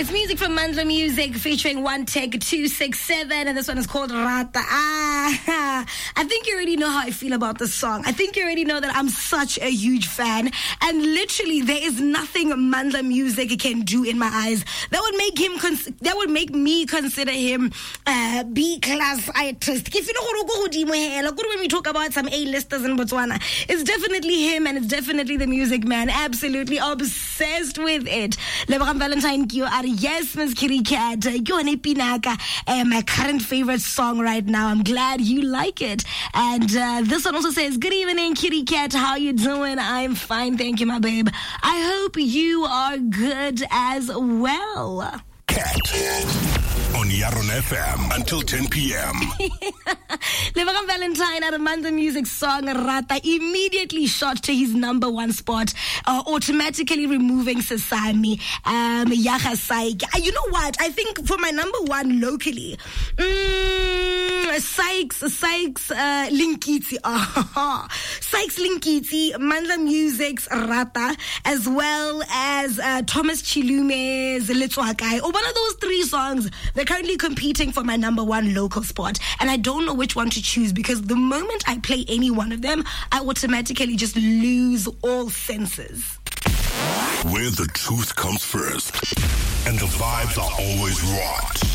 It's music from Mandla Music featuring One Take 267, and this one is called Rata. I think you already know how I feel about this song. I think you already know that I'm such a huge fan, and literally there is nothing Mandla Music can do in my eyes that would make him that would make me consider him B-class artist. If you know when we talk about some A-listers in Botswana, it's definitely him, and it's definitely the music man. Absolutely obsessed with it. Lebogang Valentine, yes, Miss Kitty Cat, my current favorite song right now. I'm glad you like it. And this one also says, good evening, Kitty Cat. How you doing? I'm fine, thank you, my babe. I hope you are good as well. Cat on Yaron FM until 10 p.m. Lebogang Valentine out of Mandla Music song Rata immediately shot to his number one spot, automatically removing Sesame, Yaga Saik. You know what? I think for my number one locally, Sykes Linkiti, Sykes Linkiti, Mandla Music's Rata, as well as Thomas Chilume's Letswakai. Or one of those three songs, they're currently competing for my number one local spot, and I don't know which one to choose, because the moment I play any one of them, I automatically just lose all senses. Where the truth comes first and the vibes are always right.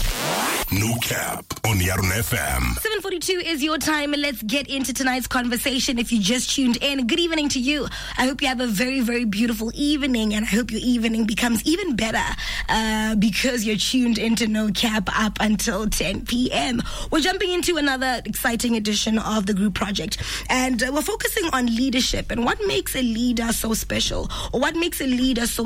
No Cap on Yaron FM. 7:42 is your time, and let's get into tonight's conversation. If you just tuned in, good evening to you. I hope you have a very, very beautiful evening, and I hope your evening becomes even better because you're tuned into No Cap up until 10 p.m. We're jumping into another exciting edition of the group project, and we're focusing on leadership and what makes a leader so special, or what makes a leader so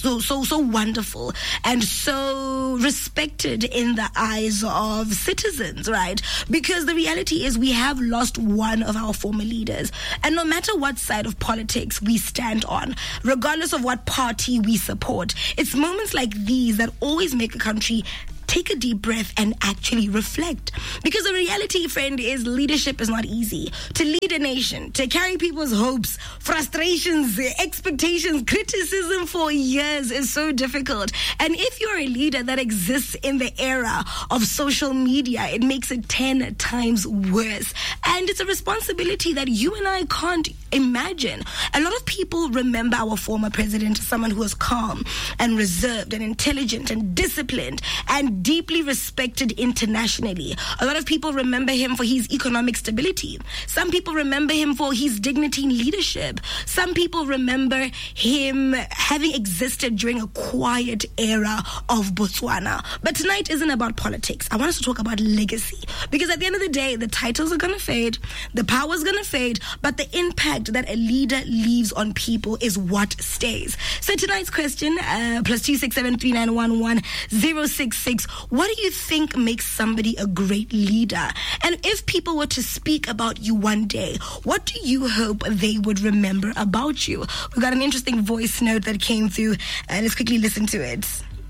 wonderful and so respected in the eyes of citizens, right? Because the reality is we have lost one of our former leaders, and no matter what side of politics we stand on, regardless of what party we support, it's moments like these that always make a country take a deep breath and actually reflect. Because the reality, friend, is leadership is not easy. To lead a nation, to carry people's hopes, frustrations, expectations, criticism for years is so difficult. And if you're a leader that exists in the era of social media, it makes it 10 times worse. And it's a responsibility that you and I can't imagine. A lot of people remember our former president as someone who was calm and reserved and intelligent and disciplined and deeply respected internationally. A lot of people remember him for his economic stability. Some people remember him for his dignity in leadership. Some people remember him having existed during a quiet era of Botswana. But tonight isn't about politics. I want us to talk about legacy. Because at the end of the day, the titles are going to fade, the power is going to fade, but the impact that a leader leaves on people is what stays. So tonight's question, plus 2673911 what do you think makes somebody a great leader? And if people were to speak about you one day, what do you hope they would remember about you? We got an interesting voice note that came through. Let's quickly listen to it.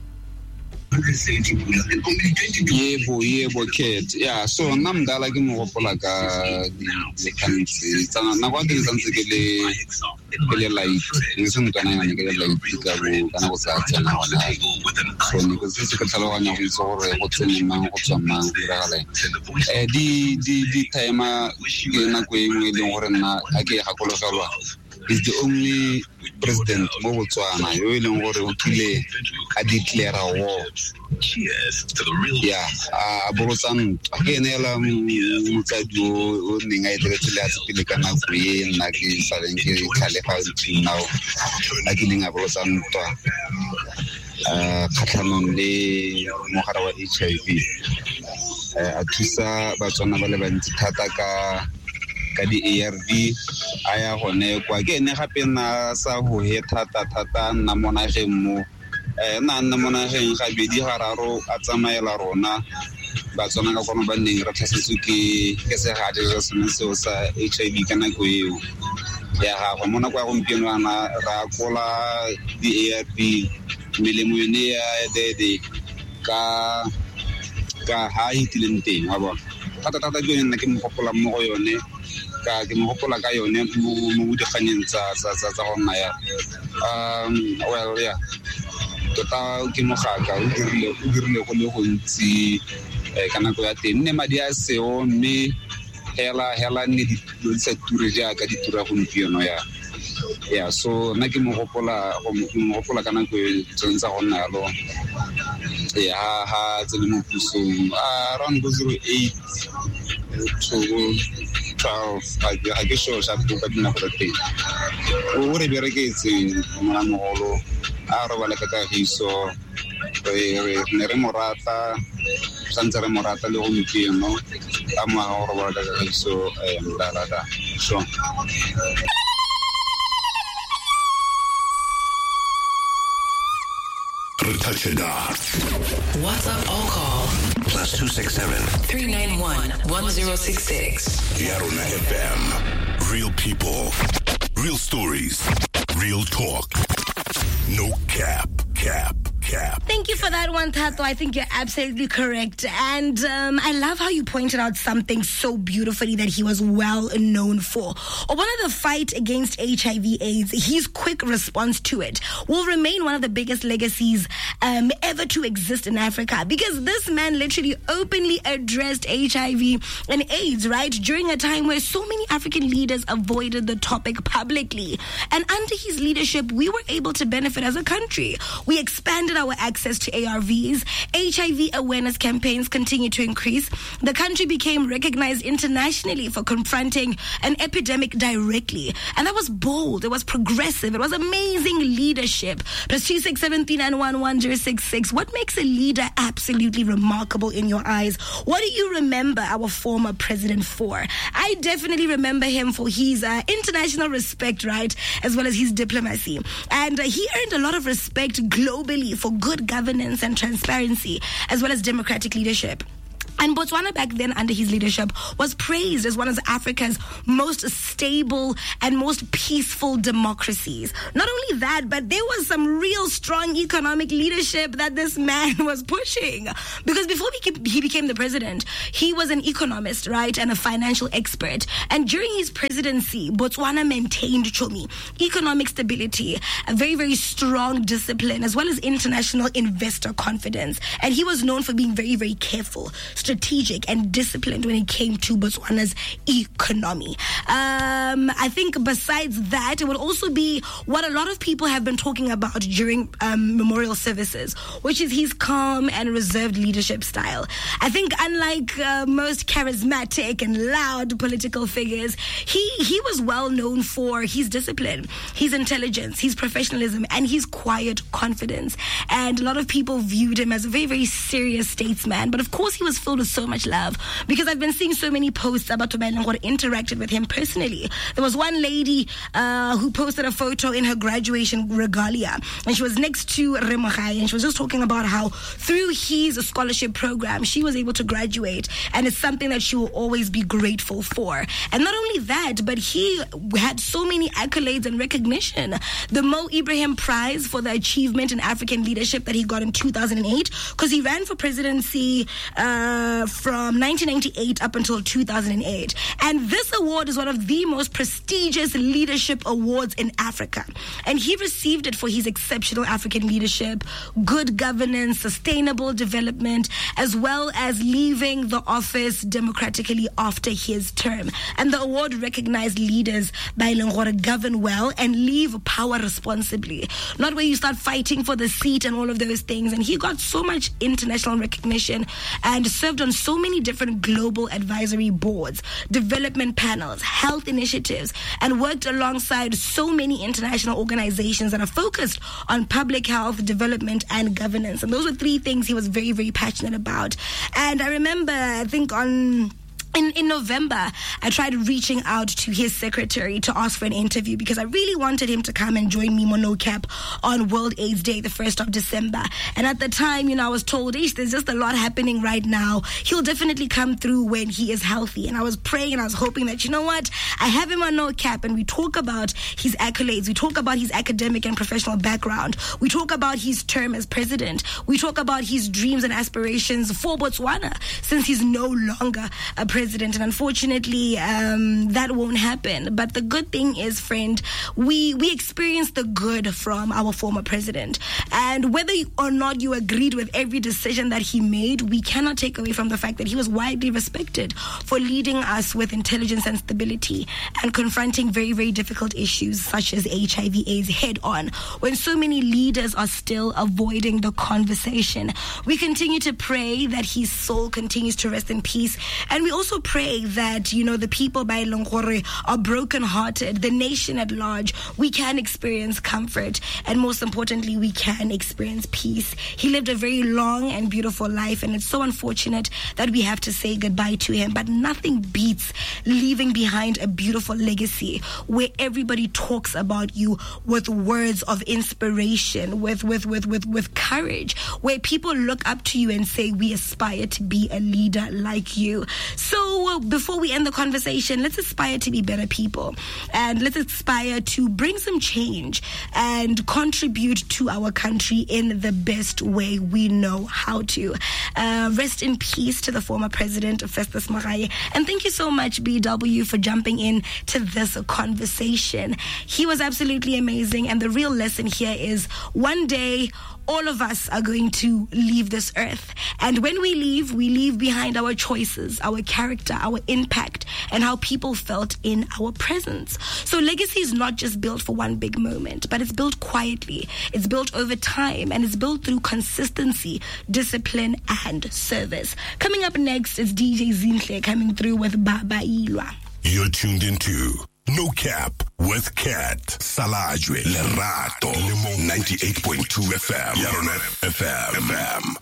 Yebo kid. Yeah, so namdala ke mo gopola ka di country tsana na kwa di santse ke le light ngiseng kana ngane ke le light ka bo kana go sa tsena wana so ni go se ka tlhaloganya go itse gore go tsene mang go tswa mang ra gale di time ke na go engwe le gore nna a ke gakologelwa is the only president mo Botswana yo ileng gore o kile a declare war. Cheers to the real. Yeah, Botswana ke nela motsadi o ninga ile tsela ya sepile kana go e nna ke saleng ke khale ga now a ke linga Botswana twa khatlhanong le mogara wa HIV a thusa Batswana ba le bantsi thata ka di ARV aya gone kwa ke ne gape na sa ho he thata na mona ge mo na mona ge ga bedi hararo a tsamaela rona Batswana ka kono ba neng ra tlhasetswe ke se ga je se sa HIV kana go eo ya ga go mona kwa gompieno ana ra kola di ARV melemo yone ya de ka ha itilenteng ha ba thata ke nna ke mo gopola mo go yone ka ke mo gopola ka yone mo di kganyeng tsa go nna ya well yeah tota ke mogaka o dirile go le gontsi ka nako ya teng nne madi a seo mme hela ne di sa ture jaaka di tura gompieno ya so nna ke mo gopola ka nako e tsontsa go nna yalo ha tsene mo pusong around 08 to 12 I ke sure sha go ka dinako tsa teng o re bereketse mona mogolo a re bala ka hiso ne re morata santse re morata le gompieno a mo a re bala ka hiso mdalada so WhatsApp or call +267 391 1066. Yarona FM. Real people, real stories, real talk. No cap. Thank you for that one, Tato. I think you're absolutely correct. And I love how you pointed out something so beautifully that he was well known for. One of the fight against HIV/AIDS, his quick response to it will remain one of the biggest legacies ever to exist in Africa, because this man literally openly addressed HIV and AIDS, right? During a time where so many African leaders avoided the topic publicly. And under his leadership, we were able to benefit as a country. We expanded our access to ARVs. HIV awareness campaigns continued to increase. The country became recognized internationally for confronting an epidemic directly. And that was bold. It was progressive. It was amazing leadership. +267 391 1066. What makes a leader absolutely remarkable in your eyes? What do you remember our former president for? I definitely remember him for his international respect, right? As well as his diplomacy. And he earned a lot of respect globally for good governance and transparency, as well as democratic leadership. And Botswana back then, under his leadership, was praised as one of Africa's most stable and most peaceful democracies. Not only that, but there was some real strong economic leadership that this man was pushing. Because before he became the president, he was an economist, right, and a financial expert. And during his presidency, Botswana maintained economic stability, a very, very strong discipline, as well as international investor confidence. And he was known for being very, very careful, strategic and disciplined when it came to Botswana's economy. I think besides that, it would also be what a lot of people have been talking about during memorial services, which is his calm and reserved leadership style. I think unlike most charismatic and loud political figures, he was well known for his discipline, his intelligence, his professionalism, and his quiet confidence. And a lot of people viewed him as a very, very serious statesman. But of course, he was filled with so much love, because I've been seeing so many posts about Tobaile Ngor interacted with him personally. There was one lady who posted a photo in her graduation regalia, and she was next to Remogai, and she was just talking about how through his scholarship program she was able to graduate, and it's something that she will always be grateful for. And not only that, but he had so many accolades and recognition. The Mo Ibrahim Prize for the achievement in African leadership that he got in 2008, because he ran for presidency from 1998 up until 2008. And this award is one of the most prestigious leadership awards in Africa. And he received it for his exceptional African leadership, good governance, sustainable development, as well as leaving the office democratically after his term. And the award recognized leaders by Lengore govern well and leave power responsibly. Not where you start fighting for the seat and all of those things. And he got so much international recognition and served on so many different global advisory boards, development panels, health initiatives, and worked alongside so many international organizations that are focused on public health, development, and governance. And those were three things he was very, very passionate about. And I remember, I think in November, I tried reaching out to his secretary to ask for an interview, because I really wanted him to come and join me, No Cap, on World AIDS Day, the 1st of December. And at the time, I was told, there's just a lot happening right now. He'll definitely come through when he is healthy. And I was praying and I was hoping that, I have him on No Cap, and we talk about his accolades. We talk about his academic and professional background. We talk about his term as president. We talk about his dreams and aspirations for Botswana, since he's no longer a president president, and unfortunately, that won't happen. But the good thing is, friend, we experienced the good from our former president. And whether or not you agreed with every decision that he made, we cannot take away from the fact that he was widely respected for leading us with intelligence and stability and confronting very, very difficult issues such as HIV/AIDS head on, when so many leaders are still avoiding the conversation. We continue to pray that his soul continues to rest in peace. And we also pray that, the people by Longkore are brokenhearted, the nation at large, we can experience comfort. And most importantly, we can experience peace. He lived a very long and beautiful life, and it's so unfortunate that we have to say goodbye to him. But nothing beats leaving behind a beautiful legacy where everybody talks about you with words of inspiration, with courage, where people look up to you and say, we aspire to be a leader like you. So before we end the conversation, let's aspire to be better people, and let's aspire to bring some change and contribute to our country in the best way we know how to. Rest in peace to the former president, Festus Mogae. And thank you so much, BW, for jumping in to this conversation. He was absolutely amazing. And the real lesson here is one day, all of us are going to leave this earth. And when we leave behind our choices, our character, our impact, and how people felt in our presence. So legacy is not just built for one big moment, but it's built quietly. It's built over time, and it's built through consistency, discipline, and service. Coming up next is DJ Zinhle coming through with Baba Ilwa. You're tuned into No Cap with Cat Salajwe Lerato Limo 98.2 FM Yarona FM.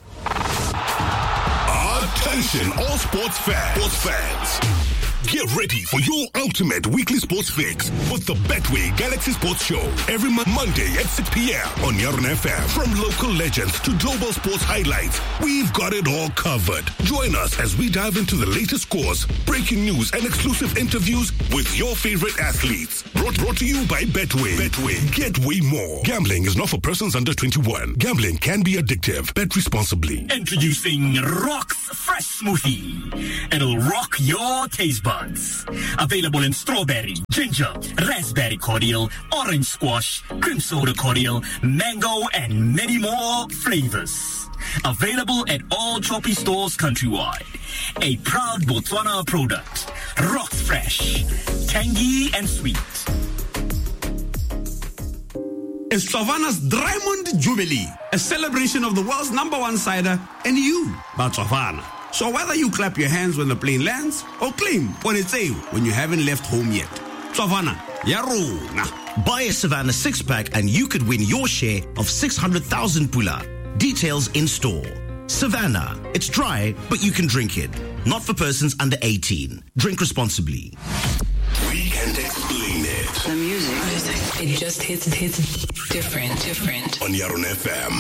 Attention all sports fans. Get ready for your ultimate weekly sports fix with the Betway Galaxy Sports Show every Monday at 6 p.m. on Yarona FM. From local legends to global sports highlights, we've got it all covered. Join us as we dive into the latest scores, breaking news, and exclusive interviews with your favorite athletes. Brought to you by Betway. Betway. Get way more. Gambling is not for persons under 21. Gambling can be addictive. Bet responsibly. Introducing Rock's Fresh Smoothie. It'll rock your taste buds. Available in strawberry, ginger, raspberry cordial, orange squash, cream soda cordial, mango, and many more flavors. Available at all Choppy stores countrywide. A proud Botswana product. Rock's Fresh. Tangy and sweet. It's Tsavana's Diamond Jubilee, a celebration of the world's #1 cider and you, Tsavana. So whether you clap your hands when the plane lands or claim when it's a when you haven't left home yet, Tsavana, yarona. Buy a Savannah 6-pack and you could win your share of 600,000 pula. Details in store. Savannah, it's dry, but you can drink it. Not for persons under 18. Drink responsibly. We can't explain it. The music, it just hits different. On Yarona FM.